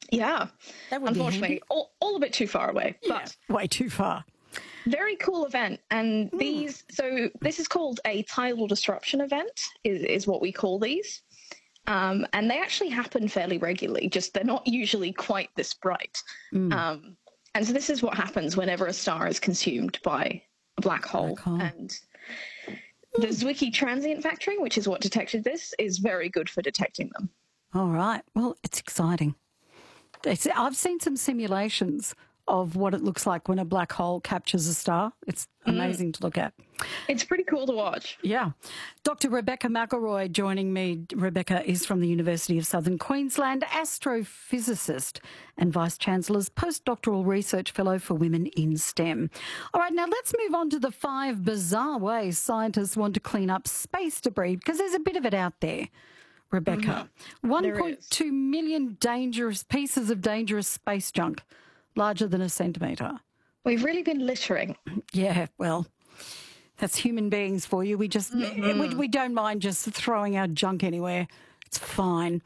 Yeah, That would be unfortunately, handy. all a bit too far away, Yeah, but way too far. very cool event. And so this is called a tidal disruption event, is what we call these. And they actually happen fairly regularly, just they're not usually quite this bright. And so this is what happens whenever a star is consumed by a black hole. And the Zwicky transient factoring, which is what detected this, is very good for detecting them. All right. Well, it's exciting. I've seen some simulations of what it looks like when a black hole captures a star. It's amazing to look at. It's pretty cool to watch. Yeah. Dr. Rebecca McElroy joining me. Rebecca is from the University of Southern Queensland, astrophysicist and Vice-Chancellor's postdoctoral research fellow for women in STEM. All right, now let's move on to the 5 bizarre ways scientists want to clean up space debris, because there's a bit of it out there. Rebecca, 1.2 million dangerous pieces of dangerous space junk, larger than a centimetre. We've really been littering. Yeah, well, that's human beings for you. We just we don't mind just throwing our junk anywhere. It's fine.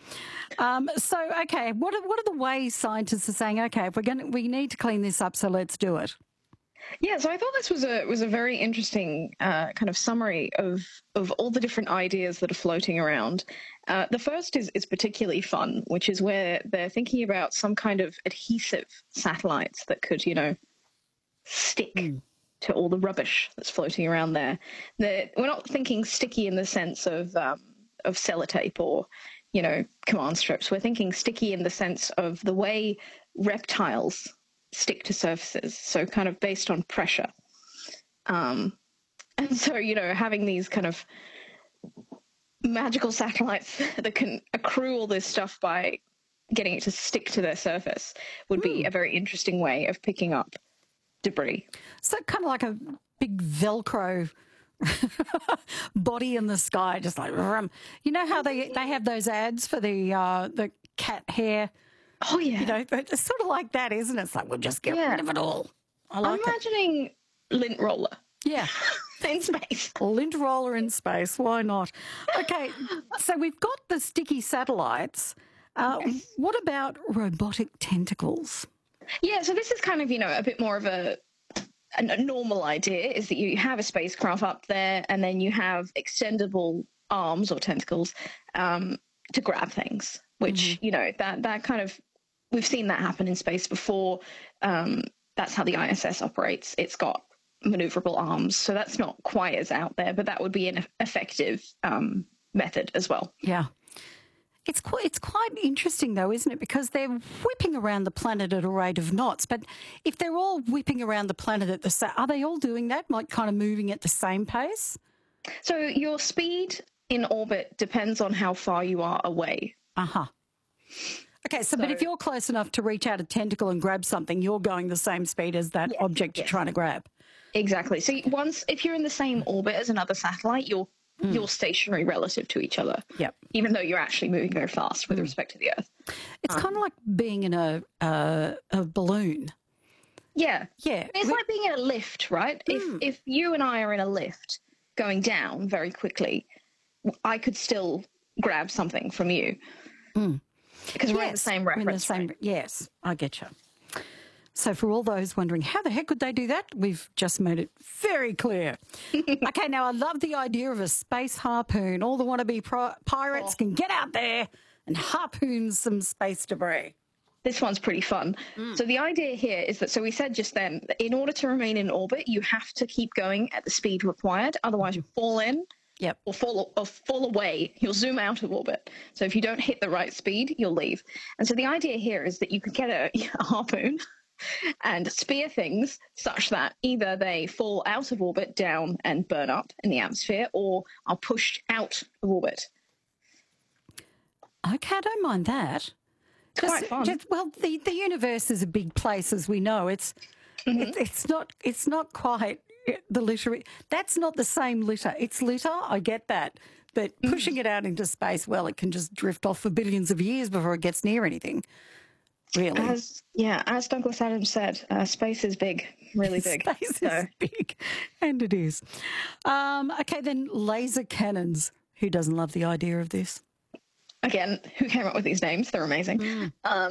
Okay, what are the ways scientists are saying? Okay, if we need to clean this up, so let's do it. Yeah, so I thought this was a very interesting kind of summary of all the different ideas that are floating around. The first is particularly fun, which is where they're thinking about some kind of adhesive satellites that could, stick to all the rubbish that's floating around there. We're not thinking sticky in the sense of sellotape or, command strips. We're thinking sticky in the sense of the way reptiles stick to surfaces, so kind of based on pressure. And so, having these kind of magical satellites that can accrue all this stuff by getting it to stick to their surface would be a very interesting way of picking up debris. So kind of like a big Velcro body in the sky, just like, you know how they have those ads for the cat hair? Oh, yeah. It's sort of like that, isn't it? It's like, we'll just get rid of it all. I'm imagining lint roller. Yeah. In space. Lint roller in space. Why not? Okay, so we've got the sticky satellites. What about robotic tentacles? Yeah, so this is kind of, a bit more of a normal idea, is that you have a spacecraft up there and then you have extendable arms or tentacles to grab things, which, that kind of, we've seen that happen in space before. That's how the ISS operates. It's got maneuverable arms. So that's not quite as out there, but that would be an effective method as well. Yeah. It's quite interesting, though, isn't it? Because they're whipping around the planet at a rate of knots. But if they're all whipping around the planet at the same, are they all doing that, like kind of moving at the same pace? So your speed in orbit depends on how far you are away. Okay, so but if you're close enough to reach out a tentacle and grab something, you're going the same speed as that object you're trying to grab. Exactly. So if you're in the same orbit as another satellite, you're stationary relative to each other. Yep. Even though you're actually moving very fast with respect to the Earth. It's kind of like being in a balloon. Yeah. Yeah. It's like being in a lift, right? If you and I are in a lift going down very quickly, I could still grab something from you. Because we're in the same reference frame. Yes, I get you. So for all those wondering, how the heck could they do that? We've just made it very clear. Okay, now I love the idea of a space harpoon. All the wannabe pirates can get out there and harpoon some space debris. This one's pretty fun. So the idea here is that, so we said just then, in order to remain in orbit, you have to keep going at the speed required. Otherwise, you fall in. Yep. Or fall away. You'll zoom out of orbit. So if you don't hit the right speed, you'll leave. And so the idea here is that you could get a harpoon and spear things such that either they fall out of orbit down and burn up in the atmosphere, or are pushed out of orbit. Okay, I don't mind that. It's quite fun. The universe is a big place, as we know. It's not quite the litter. That's not the same litter. It's litter, I get that. But pushing it out into space, well, it can just drift off for billions of years before it gets near anything. Really. As Douglas Adams said, space is big, really big. Space is big, and it is. Okay, then laser cannons. Who doesn't love the idea of this? Again, who came up with these names? They're amazing.